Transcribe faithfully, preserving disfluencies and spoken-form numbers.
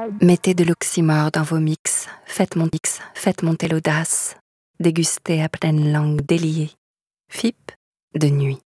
Mettez de l'oxymore dans vos mix, faites mon mix, faites monter l'audace, dégustez à pleine langue déliée, F I P de nuit.